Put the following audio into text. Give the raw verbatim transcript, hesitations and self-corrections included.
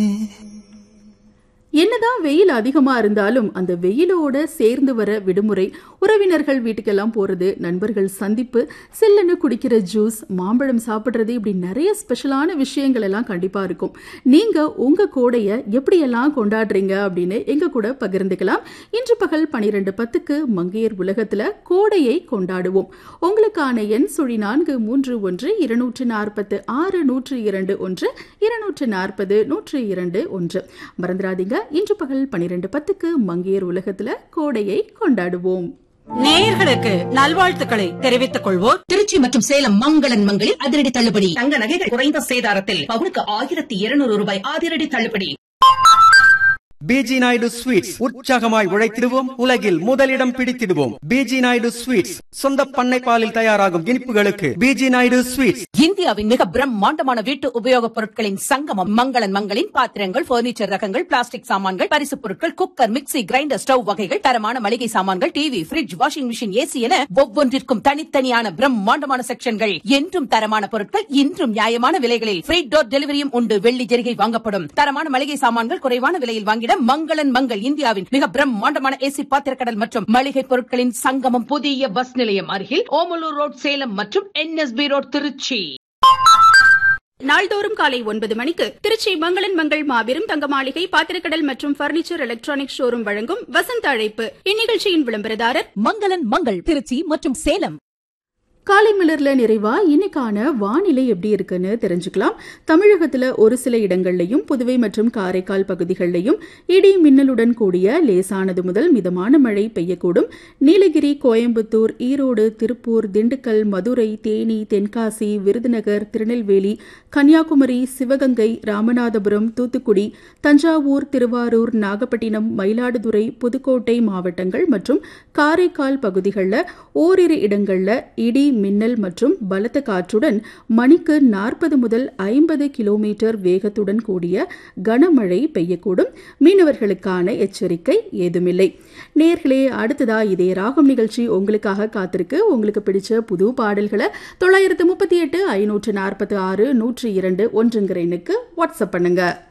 என்னதான் வெயில் அதிகமா இருந்தாலும் அந்த வெயிலோட சேர்ந்து வர விடுமுறை, உறவினர்கள் வீட்டுக்கெல்லாம் போறது, நண்பர்கள் சந்திப்பு, சில்லுன்னு குடிக்கிற ஜூஸ், மாம்பழம் சாப்பிடுறது, இப்படி நிறைய ஸ்பெஷலான விஷயங்கள் எல்லாம் கண்டிப்பா இருக்கும். நீங்க உங்க கோடையை எப்படியெல்லாம் கொண்டாடுறீங்க அப்படின்னு எங்க கூட பகிர்ந்துக்கலாம். இன்று பகல் பனிரெண்டு பத்துக்கு மங்கையர் உலகத்துல கோடையை கொண்டாடுவோம். உங்களுக்கான எண் சுழி நான்கு மூன்று ஒன்று இருநூற்று நாற்பத்து ஆறு நூற்று இரண்டு ஒன்று இருநூற்று நாற்பது நூற்று இரண்டு ஒன்று. மறந்துடாதீங்க, இன்று பகல் பனிரெண்டு பத்துக்கு மங்கையர் உலகத்துல கோடையை கொண்டாடுவோம். நேயர்களுக்கு நல்வாழ்த்துக்களை தெரிவித்துக் கொள்வோர். திருச்சி மற்றும் சேலம் மங்களன் மங்களில் அதிரடி தள்ளுபடி. தங்க நகைகள் குறைந்த சேதாரத்தில் பவுனுக்கு ஆயிரத்தி இருநூறு ரூபாய் அதிரடி தள்ளுபடி. பிஜி நாயுடு ஸ்வீட்ஸ், உற்சாகமாய் உழைத்திடுவோம், உலகில் முதலிடம் பிடித்திடுவோம். பிஜி நாயுடு ஸ்வீட்ஸ், சொந்த பண்ணை பாலில் தயாராகும் இனிப்புகளுக்கு பிஜி நாயுடு ஸ்வீட்ஸ். இந்தியாவின் மிக பிரம்மாண்டமான வீட்டு உபயோகப் பொருட்களின் சங்கமம் மங்களன் மங்களின் பாத்திரங்கள், பர்னிச்சர் ரகங்கள், பிளாஸ்டிக் சாமான்கள், பரிசுப் பொருட்கள், குக்கர், மிக்ஸி, கிரைண்டர், ஸ்டவ் வகைகள், தரமான மளிகை சாமான்கள், TV, bridge, washing machine, AC என ஒவ்வொன்றிற்கும் தனித்தனியான பிரம்மாண்டமான செக்ஷன்கள். என்றும் தரமான பொருட்கள், இன்றும் நியாயமான விலைகளில் ஃப்ரீ டோர் டெலிவரியும் உண்டு. வெள்ளி ஜெரிகை வாங்கப்படும். தரமான மளிகை சாமான்கள் குறைவான விலையில் வாங்கிட மங்களன் மங்கள், இந்தியாவின் மிக பிரம்மாண்டமான ஏசி பாத்திரக்கடல் மற்றும் மளிகை பொருட்களின் சங்கமம். புதிய பஸ் நிலையம் அருகில் ஓமலூர் ரோட் சேலம் மற்றும் என்எஸ்பி ரோட் திருச்சி. நாள்தோறும் காலை ஒன்பது மணிக்கு திருச்சி மங்களன் மங்கள் மாபெரும் தங்க மாளிகை பாத்திரக்கடல் மற்றும் பர்னிச்சர் எலக்ட்ரானிக் ஷோரூம் வழங்கும் வசந்த அழைப்பு. இந்நிகழ்ச்சியின் விளம்பரதாரர் மங்களன் மங்கள், திருச்சி மற்றும் சேலம். காலை மலர்ல நிறைவா இன்னைக்கான வானிலை எப்படி இருக்குன்னு தெரிஞ்சுக்கலாம். தமிழகத்துல ஒரு சில இடங்கள்லையும், புதுவை மற்றும் காரைக்கால் பகுதிகளிலையும் இடி மின்னலுடன் கூடிய லேசானது முதல் மிதமான மழை பெய்யக்கூடும். நீலகிரி, கோயம்புத்தூர், ஈரோடு, திருப்பூர், திண்டுக்கல், மதுரை, தேனி, தென்காசி, விருதுநகர், திருநெல்வேலி, கன்னியாகுமரி, சிவகங்கை, ராமநாதபுரம், தூத்துக்குடி, தஞ்சாவூர், திருவாரூர், நாகப்பட்டினம், மயிலாடுதுறை, புதுக்கோட்டை மாவட்டங்கள் மற்றும் காரைக்கால் பகுதிகளில் ஓரிரு இடங்கள்ல இடி மின்னல் மற்றும் பலத்த காற்றுடன் மணிக்கு நாற்பது முதல் ஐம்பது கிலோமீட்டர் வேகத்துடன் கூடிய கனமழை பெய்யக்கூடும். மீனவர்களுக்கான எச்சரிக்கை ஏதுமில்லை. நேர்களே, அடுத்ததா இதே ராகம் நிகழ்ச்சி உங்களுக்காக காத்திருக்கு. உங்களுக்கு பிடிச்ச புது பாடல்களை தொள்ளாயிரத்து முப்பத்தி எட்டு ஐநூற்று நாற்பத்தி ஆறு நூற்று இரண்டு ஒன்றுங்கிற எண்ணுக்கு வாட்ஸ்அப் பண்ணுங்க.